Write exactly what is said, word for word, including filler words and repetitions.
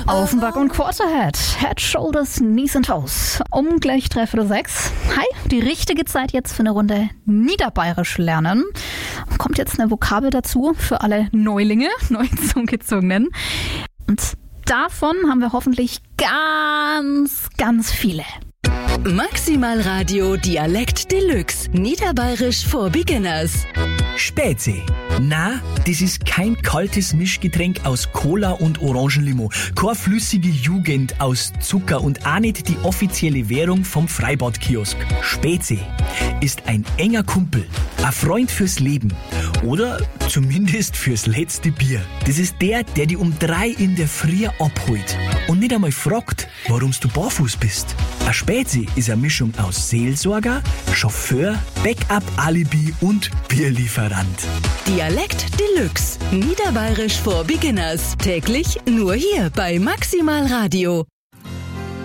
Offenbach und Quarterhead, Head, Shoulders, Knees and Toes. Um gleich dreiviertel sechs. Hi, die richtige Zeit jetzt für eine Runde Niederbayerisch lernen. Kommt jetzt eine Vokabel dazu für alle Neulinge, neu zugezogenen. Und davon haben wir hoffentlich ganz, ganz viele. Maximal Radio Dialekt Deluxe. Niederbayerisch for Beginners. Spätsee. Na, das ist kein kaltes Mischgetränk aus Cola und Orangenlimo. Keine flüssige Jugend aus Zucker und auch nicht die offizielle Währung vom Freibadkiosk. Spätsee ist ein enger Kumpel, ein Freund fürs Leben oder zumindest fürs letzte Bier. Das ist der, der die um drei in der Früh abholt und nicht einmal fragt, warum du barfuß bist. Ein Spätsee ist eine Mischung aus Seelsorger, Chauffeur, Backup-Alibi und Bierlieferant. Dialekt Deluxe. Niederbayerisch for Beginners. Täglich nur hier bei Maximal Radio.